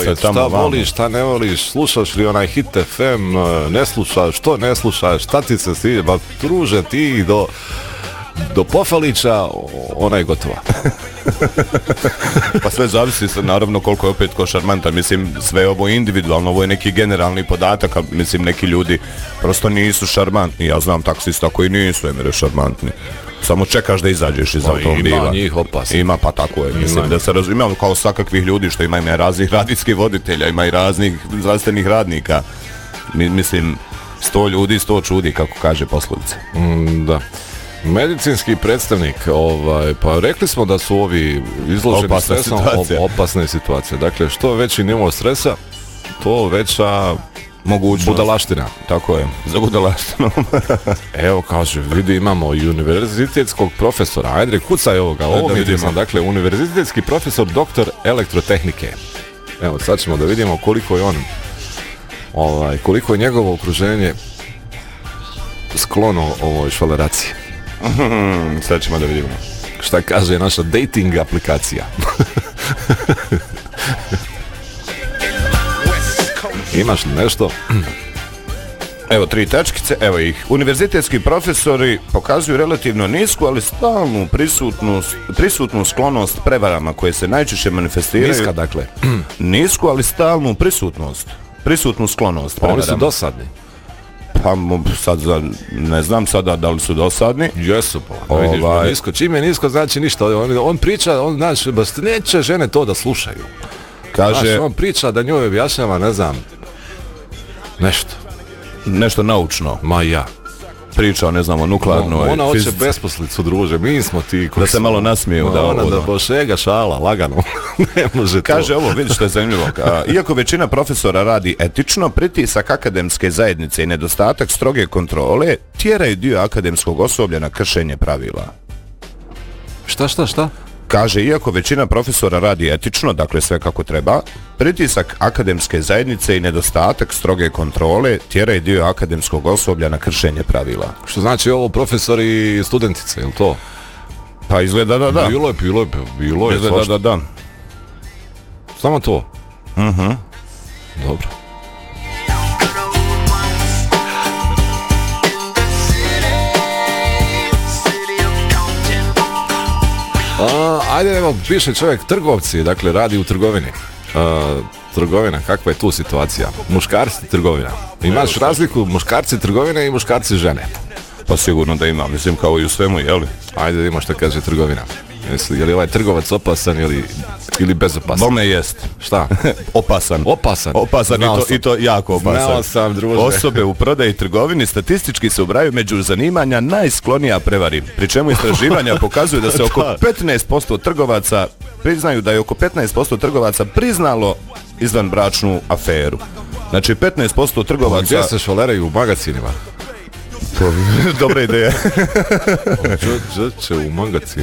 se tamo šta vamo. voliš, šta ne voliš, slušaš li onaj Hit FM, ne slušaš, što ne slušaš, šta ti se sviđa, ba druže ti do Pofalića, ona je gotova. Pa sve zavisi naravno koliko je opet ko šarmantan, mislim sve je ovo individualno, ovo je neki generalni podatak, a mislim neki ljudi prosto nisu šarmantni, ja znam taksista koji nisu Emire šarmantni. Samo čekaš da izađeš iz automobila. Ima njih opasno. Ima, pa tako je. Mislim da se razumijemo kao svakakvih ljudi što ima i raznih radijskih voditelja, ima i raznih zdravstvenih radnika. Mislim, 100 ljudi, 100 čudi, kako kaže poslovica. Da. Medicinski predstavnik, pa rekli smo da su ovi izloženi stresom, opasne situacije. Dakle, što veći nivo stresa, to veća mogućnost budalaština. Tako je, za budalaštinom. Evo, kaže, vidi, imamo i univerzitetskog profesora. Ajde, kucaj ovoga. Ovo mi vidimo. Dakle, univerzitetski profesor, doktor elektrotehnike. Evo, sad ćemo da vidimo koliko je on, koliko je njegovo okruženje sklono ovoj švaleraciji. Sad ćemo da vidimo. Šta kaže naša dating aplikacija? Imaš li nešto? Evo 3 tačkice, evo ih. Univerzitetski profesori pokazuju relativno nisku, ali stalnu prisutnu sklonost prevarama koje se najčešće manifestiraju. Niska, dakle. Nisku, ali stalnu prisutnu sklonost prevarama. Oni su dosadni. Pa sad ne znam sada da li su dosadni. Jesu, pa vidiš, nisko. Čim je nisko znači ništa. On priča, znači, neće žene to da slušaju. Kaže, on priča da njoj objašnjava, ne znam, nešto naučno. Ma ja. Pričao, ne znam, o nuklearnoj ona hoće besposlicu, druže, mi smo ti da se malo nasmiju. Da bošega šala, lagano. Ne može to. Kaže ovo, vidi što je zanimljivo. Iako većina profesora radi etično, pritisak akademske zajednice i nedostatak stroge kontrole tjeraju dio akademskog osoblja na kršenje pravila. Šta? Kaže, iako većina profesora radi etično, dakle sve kako treba, pritisak akademske zajednice i nedostatak stroge kontrole tjeraju dio akademskog osoblja na kršenje pravila. Što znači ovo profesori i studentice, je li to? Pa izgleda da. Bilo je. Izgleda da. Samo to? Dobro. Ajde, evo, piše čovjek trgovci, dakle radi u trgovini. Trgovina, kakva je tu situacija? Muškarci trgovina. Imaš razliku muškarci trgovine i muškarci žene? Pa sigurno da ima, mislim kao i u svemu, jeli? Ajde da vidimo što kaže trgovina. Je li ovaj trgovac opasan ili bezopasan? Bome jest. Šta? Opasan i to jako opasan. Znao sam, druže. Osobe u prodaji i trgovini statistički se ubrajaju među zanimanja najsklonija prevari. Pri čemu istraživanja pokazuju da se oko 15% trgovaca priznaju da je oko 15% trgovaca priznalo izvanbračnu aferu. Znači 15% trgovaca... Gdje se švaleraju u magacinima? Dobra ideja. Će u magacinu.